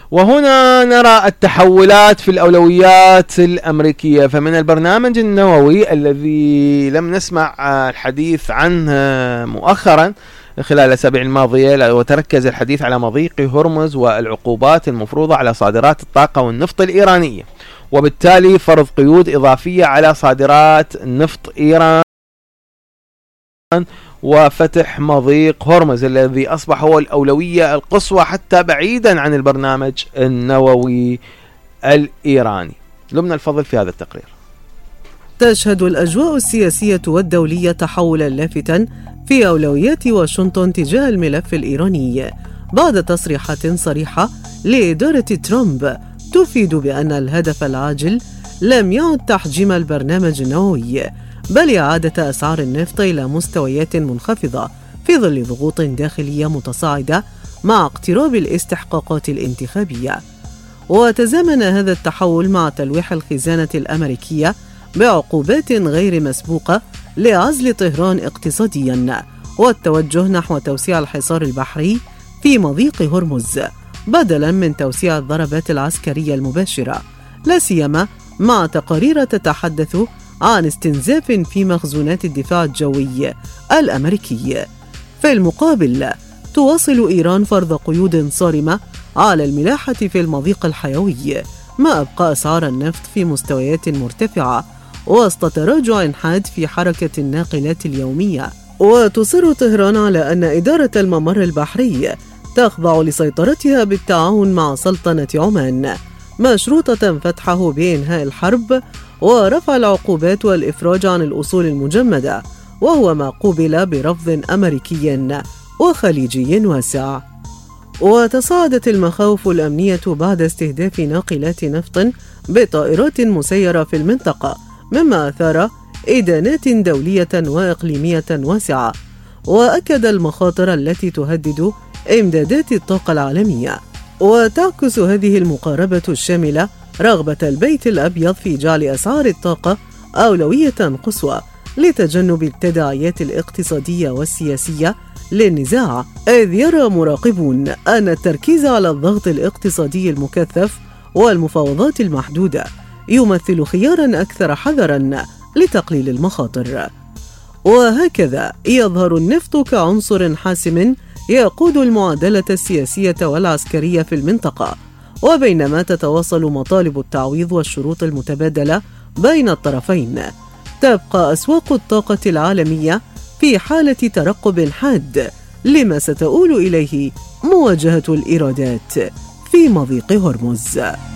وهنا نرى التحولات في الأولويات الأمريكية. فمن البرنامج النووي الذي لم نسمع الحديث عنه مؤخرا خلال الأسابيع الماضية، وتركز الحديث على مضيق هرمز والعقوبات المفروضة على صادرات الطاقة والنفط الإيرانية، وبالتالي فرض قيود إضافية على صادرات نفط إيران وفتح مضيق هرمز الذي أصبح هو الأولوية القصوى حتى بعيدا عن البرنامج النووي الإيراني. لمنا الفضل في هذا التقرير. تشهد الأجواء السياسية والدولية تحولا لافتا في أولويات واشنطن تجاه الملف الإيراني بعد تصريحات صريحة لإدارة ترامب تفيد بأن الهدف العاجل لم يعد تحجيم البرنامج النووي، بل إعادة أسعار النفط إلى مستويات منخفضة في ظل ضغوط داخلية متصاعدة مع اقتراب الاستحقاقات الانتخابية. وتزامن هذا التحول مع تلويح الخزانة الأمريكية بعقوبات غير مسبوقة لعزل طهران اقتصادياً والتوجه نحو توسيع الحصار البحري في مضيق هرمز بدلاً من توسيع الضربات العسكرية المباشرة، لا سيما مع تقارير تتحدث عن استنزاف في مخزونات الدفاع الجوي الأمريكي. في المقابل تواصل إيران فرض قيود صارمة على الملاحة في المضيق الحيوي، ما أبقى أسعار النفط في مستويات مرتفعة وسط تراجع حاد في حركة الناقلات اليومية. وتصر طهران على أن إدارة الممر البحري تخضع لسيطرتها بالتعاون مع سلطنة عمان، مشروطة فتحه بإنهاء الحرب ورفع العقوبات والإفراج عن الأصول المجمدة، وهو ما قوبل برفض أمريكي وخليجي واسع. وتصاعدت المخاوف الأمنية بعد استهداف ناقلات نفط بطائرات مسيرة في المنطقة، مما أثار إدانات دولية وإقليمية واسعة، وأكد المخاطر التي تهدد إمدادات الطاقة العالمية. وتعكس هذه المقاربة الشاملة رغبة البيت الأبيض في جعل أسعار الطاقة أولوية قصوى لتجنب التداعيات الاقتصادية والسياسية للنزاع، إذ يرى مراقبون أن التركيز على الضغط الاقتصادي المكثف والمفاوضات المحدودة يمثل خياراً أكثر حذراً لتقليل المخاطر. وهكذا يظهر النفط كعنصر حاسم يقود المعادلة السياسية والعسكرية في المنطقة، وبينما تتواصل مطالب التعويض والشروط المتبادلة بين الطرفين، تبقى أسواق الطاقة العالمية في حالة ترقب حاد لما ستؤول إليه مواجهة الإيرادات في مضيق هرمز.